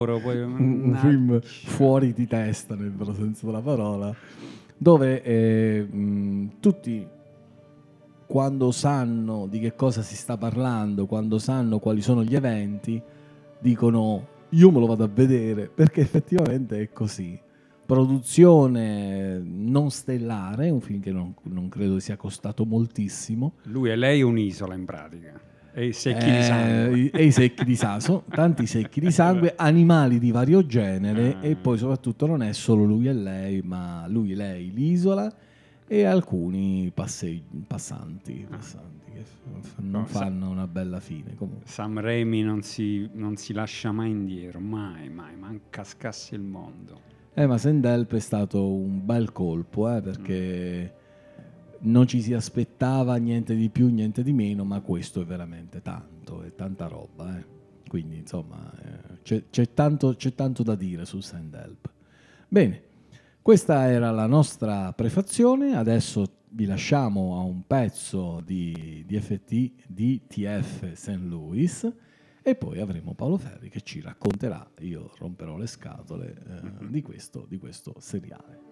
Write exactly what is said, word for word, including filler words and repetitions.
Poi, un, un film fuori di testa nel vero senso della parola, dove eh, mh, tutti, quando sanno di che cosa si sta parlando, quando sanno quali sono gli eventi, dicono io me lo vado a vedere, perché effettivamente è così. Produzione non stellare, un film che non, non credo sia costato moltissimo. Lui e lei un'isola in pratica. E i secchi Eh, di sangue. e i secchi di sangue, tanti secchi di sangue, animali di vario genere, Ah. e poi soprattutto non è solo lui e lei, ma lui, lei, l'isola e alcuni passeggi, passanti, passanti che f- non fanno una bella fine. Comunque. Sam Raimi non si, non si lascia mai indietro, mai, mai, manca scassi il mondo. Eh, ma Sendelp è stato un bel colpo, eh, perché mm. non ci si aspettava niente di più, niente di meno, ma questo è veramente tanto, è tanta roba, eh. Quindi insomma eh, c'è, c'è, tanto, c'è tanto da dire su Sendelp. Bene, questa era la nostra prefazione, adesso vi lasciamo a un pezzo di D F T, D T F Saint Louis, e poi avremo Paolo Ferri che ci racconterà, io romperò le scatole eh, di, questo, di questo seriale.